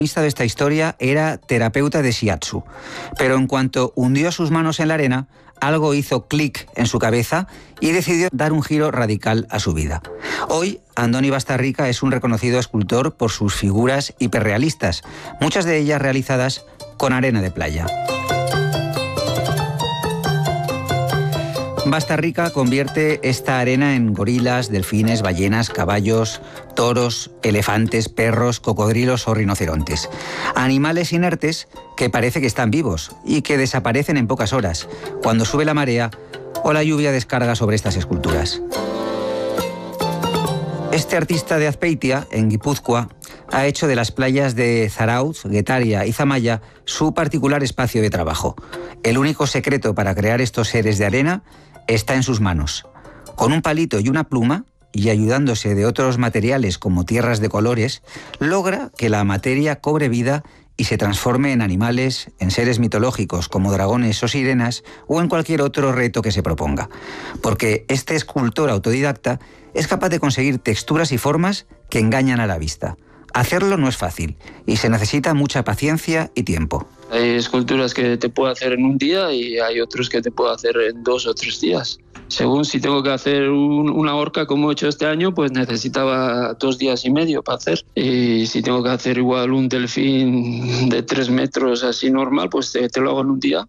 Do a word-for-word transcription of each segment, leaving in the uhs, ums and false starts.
protagonista de esta historia era terapeuta de shiatsu, pero en cuanto hundió sus manos en la arena, algo hizo clic en su cabeza y decidió dar un giro radical a su vida. Hoy, Andoni Bastarrica es un reconocido escultor por sus figuras hiperrealistas, muchas de ellas realizadas con arena de playa. Bastarrica convierte esta arena en gorilas, delfines, ballenas, caballos, toros, elefantes, perros, cocodrilos o rinocerontes. Animales inertes que parece que están vivos y que desaparecen en pocas horas, cuando sube la marea o la lluvia descarga sobre estas esculturas. Este artista de Azpeitia, en Guipúzcoa, ha hecho de las playas de Zarautz, Getaria y Zamaia su particular espacio de trabajo. El único secreto para crear estos seres de arena está en sus manos. Con un palito y una pluma, y ayudándose de otros materiales como tierras de colores, logra que la materia cobre vida y se transforme en animales, en seres mitológicos como dragones o sirenas, o en cualquier otro reto que se proponga. Porque este escultor autodidacta es capaz de conseguir texturas y formas que engañan a la vista. Hacerlo no es fácil y se necesita mucha paciencia y tiempo. Hay esculturas que te puedo hacer en un día y hay otros que te puedo hacer en dos o tres días. Según si tengo que hacer un, una horca como he hecho este año, pues necesitaba dos días y medio para hacer. Y si tengo que hacer igual un delfín de tres metros así normal, pues te, te lo hago en un día.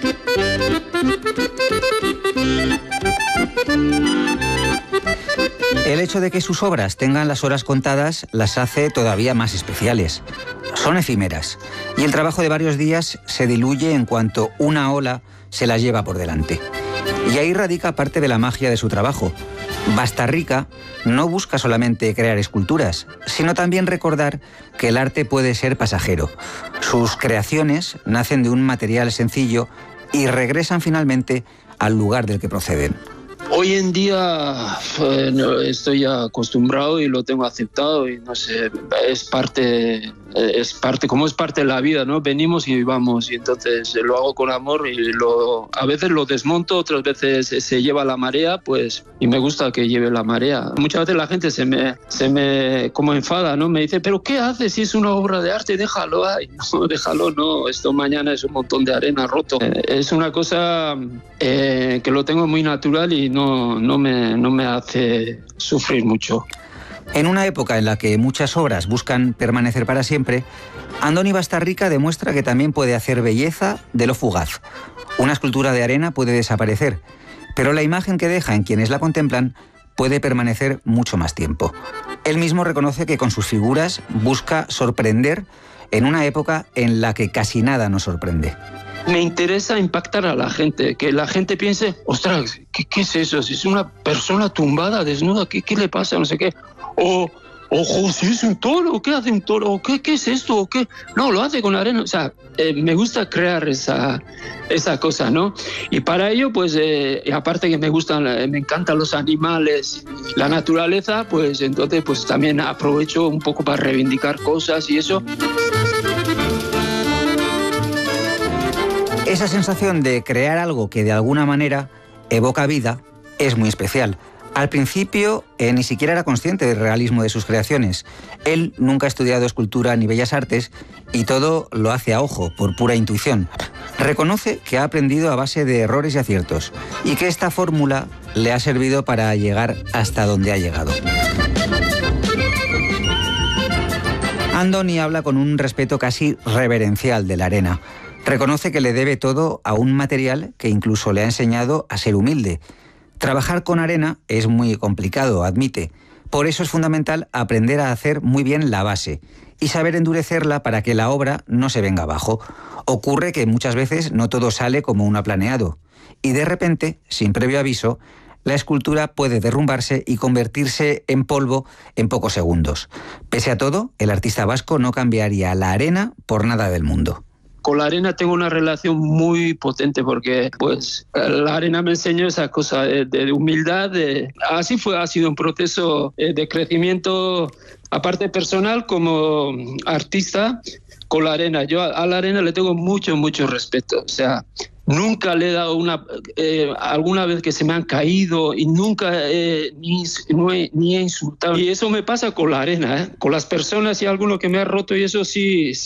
El hecho de que sus obras tengan las horas contadas las hace todavía más especiales. Son efímeras y el trabajo de varios días se diluye en cuanto una ola se las lleva por delante. Y ahí radica parte de la magia de su trabajo. Bastarrica no busca solamente crear esculturas, sino también recordar que el arte puede ser pasajero. Sus creaciones nacen de un material sencillo y regresan finalmente al lugar del que proceden. Hoy en día eh, no, estoy ya acostumbrado y lo tengo aceptado y no sé, es parte, es parte, como es parte de la vida, ¿no? Venimos y vamos y entonces lo hago con amor y lo, a veces lo desmonto, otras veces se lleva la marea, pues, y me gusta que lleve la marea. Muchas veces la gente se me, se me como enfada, ¿no? Me dice, ¿pero qué haces si es una obra de arte? Déjalo ahí. No, déjalo, no. Esto mañana es un montón de arena roto. Eh, es una cosa eh, que lo tengo muy natural y no No, no, me, no me hace sufrir mucho. En una época en la que muchas obras buscan permanecer para siempre, Andoni Bastarrica demuestra que también puede hacer belleza de lo fugaz. Una escultura de arena puede desaparecer, pero la imagen que deja en quienes la contemplan puede permanecer mucho más tiempo. Él mismo reconoce que con sus figuras busca sorprender en una época en la que casi nada nos sorprende. Me interesa impactar a la gente, que la gente piense, ostras, ¿qué, qué es eso? Si es una persona tumbada, desnuda, ¿qué, qué le pasa? No sé qué. O, ojo, si es un toro, ¿qué hace un toro? ¿Qué, qué es esto? ¿O qué? No, lo hace con arena. O sea, eh, me gusta crear esa, esa cosa, ¿no? Y para ello, pues, eh, aparte que me gustan, eh, me encantan los animales, la naturaleza, pues entonces, pues también aprovecho un poco para reivindicar cosas y eso. Esa sensación de crear algo que de alguna manera evoca vida es muy especial. Al principio eh, ni siquiera era consciente del realismo de sus creaciones. Él nunca ha estudiado escultura ni bellas artes y todo lo hace a ojo, por pura intuición. Reconoce que ha aprendido a base de errores y aciertos y que esta fórmula le ha servido para llegar hasta donde ha llegado. Andoni habla con un respeto casi reverencial de la arena. Reconoce que le debe todo a un material que incluso le ha enseñado a ser humilde. Trabajar con arena es muy complicado, admite. Por eso es fundamental aprender a hacer muy bien la base y saber endurecerla para que la obra no se venga abajo. Ocurre que muchas veces no todo sale como uno ha planeado y de repente, sin previo aviso, la escultura puede derrumbarse y convertirse en polvo en pocos segundos. Pese a todo, el artista vasco no cambiaría la arena por nada del mundo. Con la arena tengo una relación muy potente porque pues la arena me enseñó esa cosa de, de humildad. De, así fue, ha sido un proceso de crecimiento, aparte personal como artista, con la arena. Yo a, a la arena le tengo mucho, mucho respeto. O sea, nunca le he dado una... Eh, alguna vez que se me han caído y nunca eh, ni, no he, ni he insultado. Y eso me pasa con la arena, ¿eh? Con las personas y alguno que me ha roto y eso sí... sí